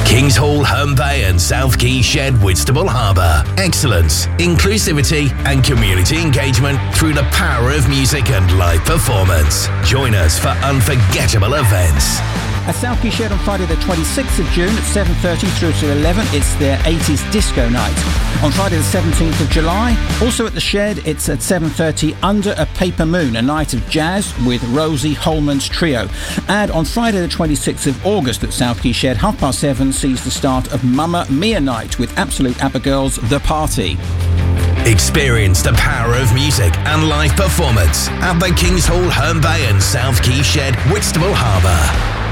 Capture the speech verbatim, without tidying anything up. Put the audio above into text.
Kings Hall, Herne Bay and South Quay Shed, Whitstable Harbour. Excellence, inclusivity and community engagement through the power of music and live performance. Join us for unforgettable events. At South Quay Shed on Friday the twenty-sixth of June at seven thirty through to eleven, it's their eighties disco night. On Friday the seventeenth of July, also at the Shed, it's at seven thirty Under a Paper Moon, a night of jazz with Rosie Holman's trio. And on Friday the twenty-sixth of August at South Quay Shed, half past seven sees the start of Mamma Mia night with Absolute Abigail's The Party. Experience the power of music and live performance at the Kings Hall, Herne Bay and South Quay Shed, Whitstable Harbour.